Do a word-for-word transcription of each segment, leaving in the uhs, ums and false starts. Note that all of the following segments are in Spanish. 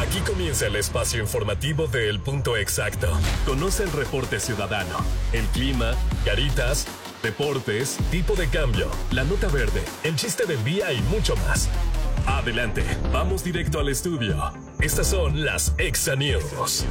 Aquí comienza el espacio informativo de El Punto Exacto. Conoce el reporte ciudadano, el clima, caritas, deportes, tipo de cambio, la nota verde, el chiste del día y mucho más. Adelante, vamos directo al estudio. Estas son las Exa News.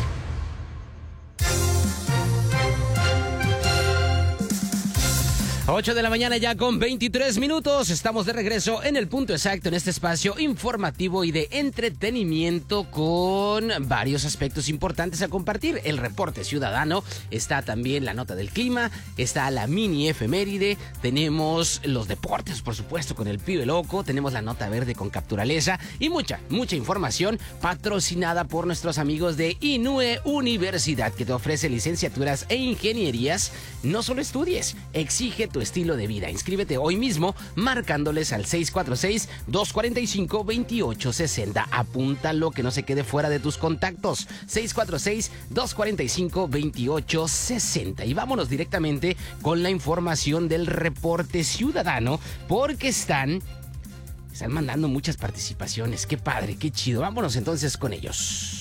ocho de la mañana ya con veintitrés minutos. Estamos de regreso en El Punto Exacto, en este espacio informativo y de entretenimiento con varios aspectos importantes a compartir. El reporte ciudadano, está también la nota del clima, está la mini efeméride, tenemos los deportes, por supuesto, con el Pibe Loco, tenemos la nota verde con Capturaleza y mucha, mucha información patrocinada por nuestros amigos de Inue Universidad, que te ofrece licenciaturas e ingenierías. No solo estudies, exige tu estilo de vida. Inscríbete hoy mismo marcándoles al seis cuatro seis, dos cuatro cinco, dos ocho seis cero. Apúntalo, que no se quede fuera de tus contactos. seis cuatro seis, dos cuatro cinco, dos ocho seis cero. Y vámonos directamente con la información del reporte ciudadano, porque están, están mandando muchas participaciones. Qué padre, qué chido. Vámonos entonces con ellos.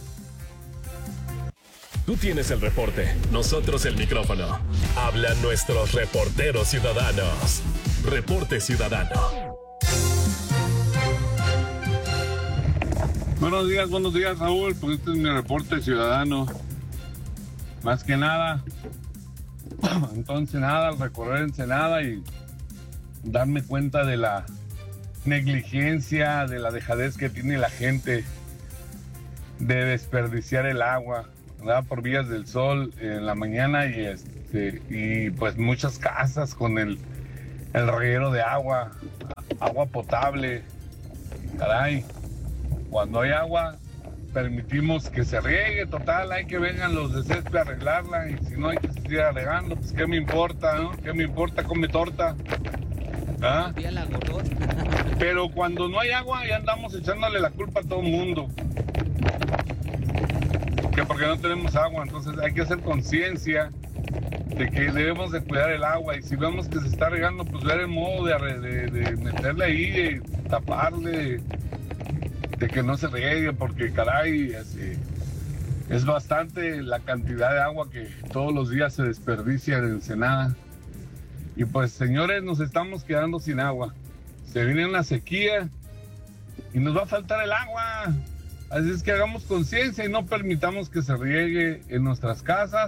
Tú tienes el reporte, nosotros el micrófono. Hablan nuestros reporteros ciudadanos. Reporte Ciudadano. Buenos días, buenos días, Raúl. Pues este es mi reporte ciudadano. Más que nada, entonces nada, al recorrer Ensenada y darme cuenta de la negligencia, de la dejadez que tiene la gente de desperdiciar el agua, ¿verdad? Por vías del sol en la mañana y este y pues muchas casas con el, el reguero de agua, agua potable. Caray, cuando hay agua permitimos que se riegue, total, hay que vengan los de césped a arreglarla y si no hay que seguir regando, pues qué me importa, ¿no? ¿Qué me importa? Come torta. ¿Ah? Pero cuando no hay agua ya andamos echándole la culpa a todo el mundo. Que porque no tenemos agua, entonces hay que hacer conciencia de que debemos de cuidar el agua y si vemos que se está regando, pues ver el modo de, de, de meterle ahí, de taparle, de que no se riegue, porque caray, así, es bastante la cantidad de agua que todos los días se desperdicia en Ensenada. Y pues señores, nos estamos quedando sin agua, se viene una sequía y nos va a faltar el agua. Así es que hagamos conciencia y no permitamos que se riegue en nuestras casas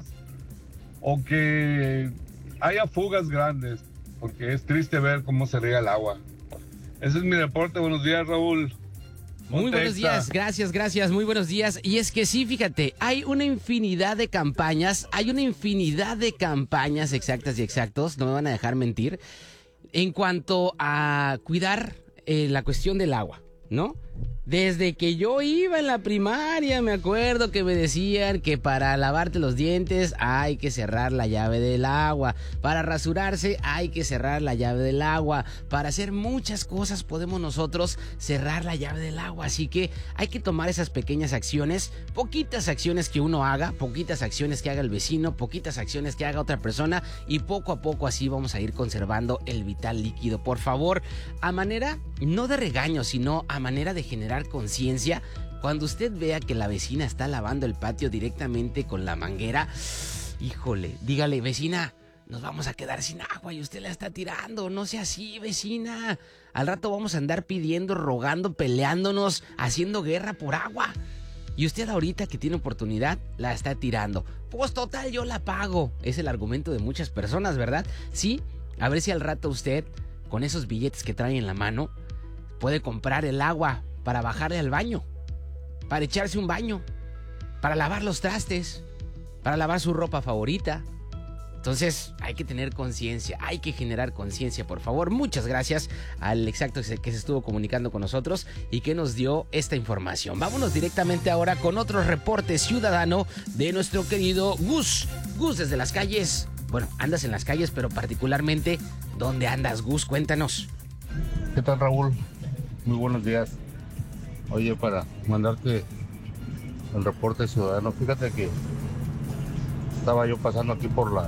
o que haya fugas grandes, porque es triste ver cómo se riega el agua. Ese es mi reporte. Buenos días, Raúl. Muy buenos días, gracias, gracias, muy buenos días. Y es que sí, fíjate, hay una infinidad de campañas, hay una infinidad de campañas exactas y exactos, no me van a dejar mentir, en cuanto a cuidar eh, la cuestión del agua, ¿no? Desde que yo iba en la primaria me acuerdo que me decían que para lavarte los dientes hay que cerrar la llave del agua, para rasurarse hay que cerrar la llave del agua, para hacer muchas cosas podemos nosotros cerrar la llave del agua, así que hay que tomar esas pequeñas acciones, poquitas acciones que uno haga, poquitas acciones que haga el vecino, poquitas acciones que haga otra persona y poco a poco así vamos a ir conservando el vital líquido. Por favor, a manera no de regaño, sino a manera de generar conciencia, cuando usted vea que la vecina está lavando el patio directamente con la manguera, híjole, dígale, vecina, nos vamos a quedar sin agua y usted la está tirando, no sea así, vecina. Al rato vamos a andar pidiendo, rogando, peleándonos, haciendo guerra por agua. Y usted ahorita que tiene oportunidad, la está tirando. Pues total, yo la pago. Es el argumento de muchas personas, ¿verdad? Sí, a ver si al rato usted, con esos billetes que trae en la mano, puede comprar el agua para bajarle al baño, para echarse un baño, para lavar los trastes, para lavar su ropa favorita. Entonces hay que tener conciencia, hay que generar conciencia, por favor. Muchas gracias al exacto que se, que se estuvo comunicando con nosotros y que nos dio esta información. Vámonos directamente ahora con otro reporte ciudadano de nuestro querido Gus. Gus, desde las calles. Bueno, andas en las calles, pero particularmente, ¿dónde andas, Gus? Cuéntanos. ¿Qué tal, Raúl? Muy buenos días. Oye, para mandarte el reporte ciudadano, fíjate que estaba yo pasando aquí por la...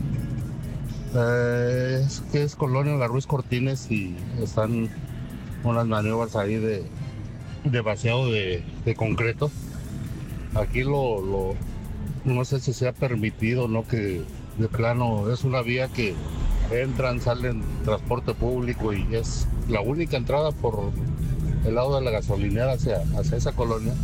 Eh, es que es Colonia La Ruiz Cortines y están unas maniobras ahí de, demasiado de, de concreto. Aquí lo, lo, no sé si se ha permitido, ¿no? Que de plano es una vía que entran, salen transporte público y es la única entrada por el lado de la gasolinera hacia, hacia esa colonia.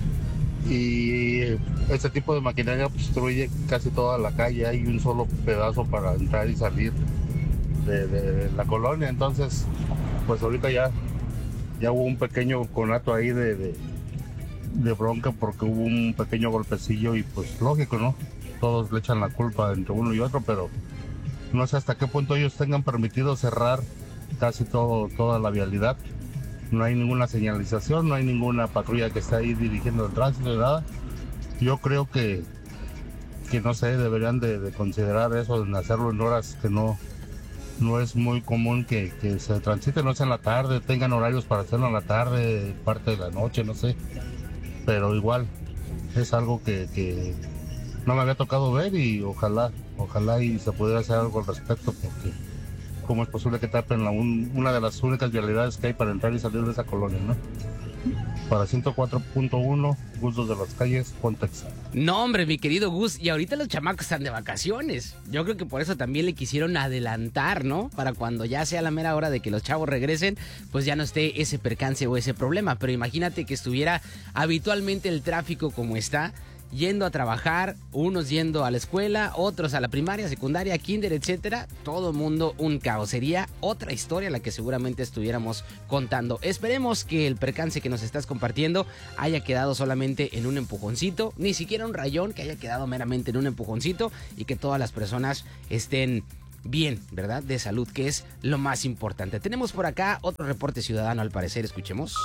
Y este tipo de maquinaria obstruye casi toda la calle, hay un solo pedazo para entrar y salir de, de la colonia. Entonces, pues ahorita ya, ya hubo un pequeño conato ahí de, de, de bronca porque hubo un pequeño golpecillo y pues lógico, ¿no? Todos le echan la culpa entre uno y otro, pero no sé hasta qué punto ellos tengan permitido cerrar casi todo, toda la vialidad. No hay ninguna señalización, no hay ninguna patrulla que esté ahí dirigiendo el tránsito ni nada. Yo creo que, que no sé, deberían de, de considerar eso, de hacerlo en horas que no, no es muy común que, que se transite, no sea en la tarde, tengan horarios para hacerlo en la tarde, parte de la noche, no sé. Pero igual, es algo que, que no me había tocado ver y ojalá, ojalá y se pudiera hacer algo al respecto, porque cómo es posible que tapen la un, una de las únicas vialidades que hay para entrar y salir de esa colonia, ¿no? Para ciento cuatro punto uno, Gustos de las Calles, Pontex. No, hombre, mi querido Gus, y ahorita los chamacos están de vacaciones. Yo creo que por eso también le quisieron adelantar, ¿no? Para cuando ya sea la mera hora de que los chavos regresen, pues ya no esté ese percance o ese problema. Pero imagínate que estuviera habitualmente el tráfico como está, yendo a trabajar, unos yendo a la escuela, otros a la primaria, secundaria, kinder, etcétera. Todo mundo un caos. Sería otra historia la que seguramente estuviéramos contando. Esperemos que el percance que nos estás compartiendo haya quedado solamente en un empujoncito, ni siquiera un rayón, que haya quedado meramente en un empujoncito y que todas las personas estén bien, ¿verdad? De salud, que es lo más importante. Tenemos por acá otro reporte ciudadano, al parecer, escuchemos.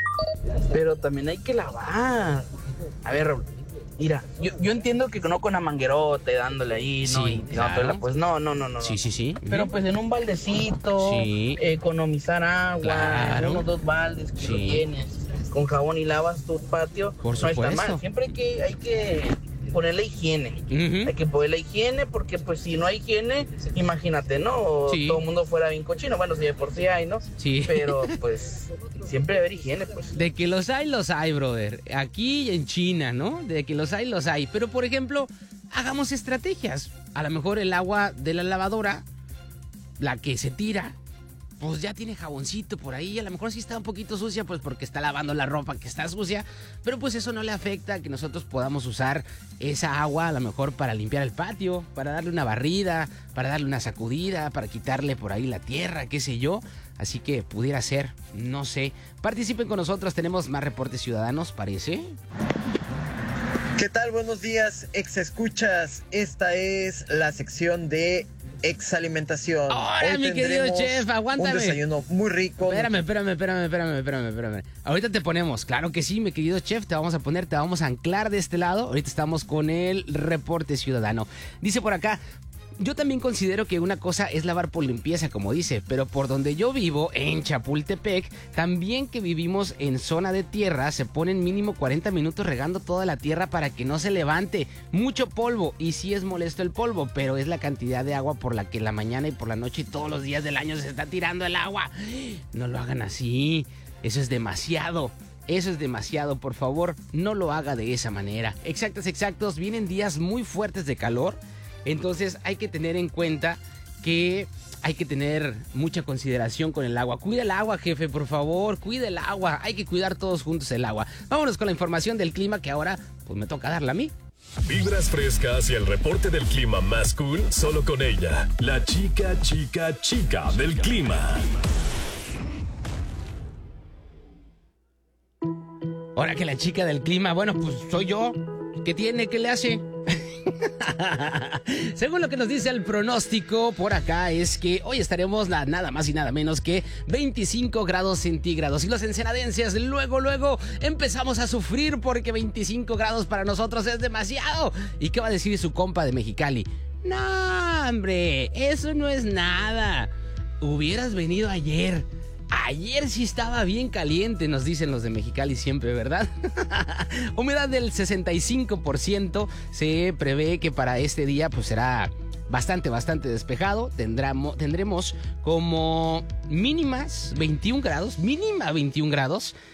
Pero también hay que lavar. A ver, Raúl. Mira, yo, yo entiendo que no con la manguerota y dándole ahí, ¿no? Sí, Y, claro. no, pues no, no, no, no. Sí, sí, sí. Pero pues en un baldecito, Sí. economizar agua, Claro. unos dos baldes que Sí. lo tienes, con jabón y lavas tu patio, Por no está supuesto. mal. Siempre hay que, hay que ponerle higiene. Ujú. Hay que ponerle higiene porque pues si no hay higiene, imagínate, ¿no? Sí. Todo el mundo fuera bien cochino. Bueno, si de por sí hay, ¿no? Sí. Pero pues siempre debe haber higiene, pues. De que los hay, los hay, brother. Aquí en China, ¿no? De que los hay, los hay. Pero, por ejemplo, hagamos estrategias. A lo mejor el agua de la lavadora, la que se tira, pues ya tiene jaboncito por ahí. A lo mejor sí está un poquito sucia, pues porque está lavando la ropa que está sucia. Pero pues eso no le afecta a que nosotros podamos usar esa agua a lo mejor para limpiar el patio, para darle una barrida, para darle una sacudida, para quitarle por ahí la tierra, qué sé yo. Así que pudiera ser, no sé. Participen con nosotros, tenemos más reportes ciudadanos, parece. ¿Qué tal? Buenos días, ex escuchas. Esta es la sección de exalimentación. Ahora, Hoy mi querido tendremos chef, aguántame. un desayuno muy rico. Espérame, espérame, espérame, espérame, espérame, espérame. Ahorita te ponemos, claro que sí, mi querido chef, te vamos a poner, te vamos a anclar de este lado. Ahorita estamos con el reporte ciudadano. Dice por acá, yo también considero que una cosa es lavar por limpieza, como dice, pero por donde yo vivo, en Chapultepec, también que vivimos en zona de tierra, se ponen mínimo cuarenta minutos regando toda la tierra para que no se levante. Mucho polvo, y sí es molesto el polvo, pero es la cantidad de agua por la que en la mañana y por la noche y todos los días del año se está tirando el agua. No lo hagan así, eso es demasiado. Eso es demasiado, por favor, no lo haga de esa manera. Exactos, exactos, vienen días muy fuertes de calor. Entonces hay que tener en cuenta que hay que tener mucha consideración con el agua. Cuida el agua, jefe, por favor, cuida el agua. Hay que cuidar todos juntos el agua. Vámonos con la información del clima que ahora pues me toca darla a mí. Vibras frescas y el reporte del clima más cool solo con ella. La chica, chica, chica del clima. Ahora que la chica del clima, bueno, pues soy yo. ¿Qué tiene? ¿Qué le hace? Según lo que nos dice el pronóstico por acá es que hoy estaremos na- nada más y nada menos que veinticinco grados centígrados y los ensenadenses luego luego empezamos a sufrir porque veinticinco grados para nosotros es demasiado. ¿Y qué va a decir su compa de Mexicali? No, hombre, eso no es nada. Hubieras venido ayer. Ayer sí estaba bien caliente, nos dicen los de Mexicali siempre, ¿verdad? Humedad del sesenta y cinco por ciento. Se prevé que para este día pues será bastante, bastante despejado. Tendremos, tendremos como mínimas veintiún grados, mínima veintiún grados.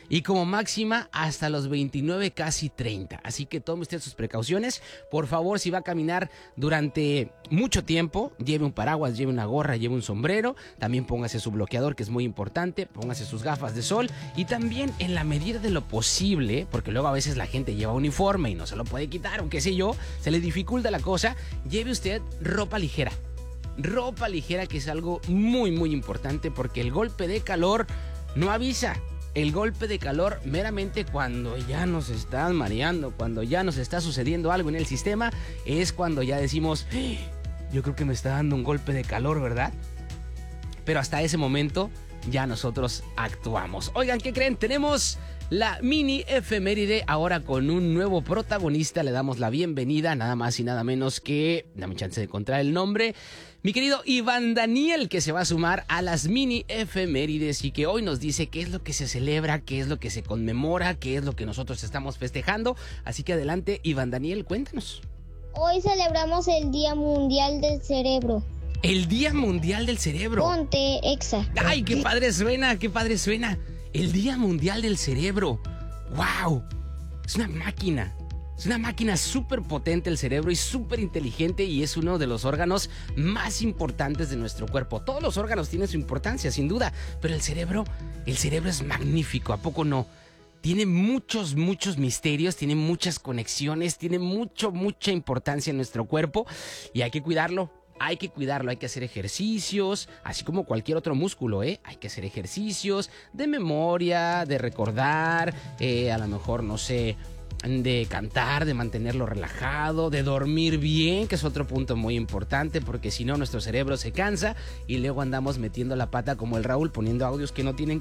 y como máxima hasta los veintinueve, casi treinta. Así que tome usted sus precauciones. Por favor, si va a caminar durante mucho tiempo, lleve un paraguas, lleve una gorra, lleve un sombrero. También póngase su bloqueador, que es muy importante. Póngase sus gafas de sol. Y también, en la medida de lo posible, porque luego a veces la gente lleva uniforme y no se lo puede quitar, o qué sé yo, se le dificulta la cosa, lleve usted ropa ligera. Ropa ligera, que es algo muy muy importante, porque el golpe de calor no avisa. El golpe de calor meramente cuando ya nos están mareando, cuando ya nos está sucediendo algo en el sistema, es cuando ya decimos, yo creo que me está dando un golpe de calor, ¿verdad? Pero hasta ese momento ya nosotros actuamos. Oigan, ¿qué creen? Tenemos la mini efeméride ahora con un nuevo protagonista. Le damos la bienvenida, nada más y nada menos que, dame chance de encontrar el nombre, mi querido Iván Daniel, que se va a sumar a las mini efemérides y que hoy nos dice qué es lo que se celebra, qué es lo que se conmemora, qué es lo que nosotros estamos festejando. Así que adelante, Iván Daniel, cuéntanos. Hoy celebramos el Día Mundial del Cerebro. El Día Mundial del Cerebro. Ponte Exa. ¡Ay, qué padre suena, qué padre suena! El Día Mundial del Cerebro. ¡Wow! Es una máquina. Es una máquina súper potente el cerebro y súper inteligente, y es uno de los órganos más importantes de nuestro cuerpo. Todos los órganos tienen su importancia, sin duda, pero el cerebro, el cerebro es magnífico, ¿a poco no? Tiene muchos, muchos misterios, tiene muchas conexiones, tiene mucho, mucha importancia en nuestro cuerpo y hay que cuidarlo. Hay que cuidarlo, hay que hacer ejercicios, así como cualquier otro músculo, ¿eh? Hay que hacer ejercicios de memoria, de recordar, eh, a lo mejor, no sé, de cantar, de mantenerlo relajado, de dormir bien, que es otro punto muy importante, porque si no nuestro cerebro se cansa y luego andamos metiendo la pata como el Raúl, poniendo audios que no tienen